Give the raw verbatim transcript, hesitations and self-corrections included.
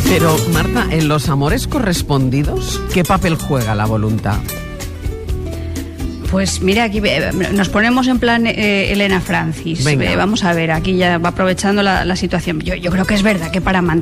Pero, Marta, en los amores correspondidos, ¿qué papel juega la voluntad? Pues mira, aquí nos ponemos en plan eh, Elena Francis. Eh, vamos a ver, aquí ya va aprovechando la, la situación. Yo, yo creo que es verdad que para, man,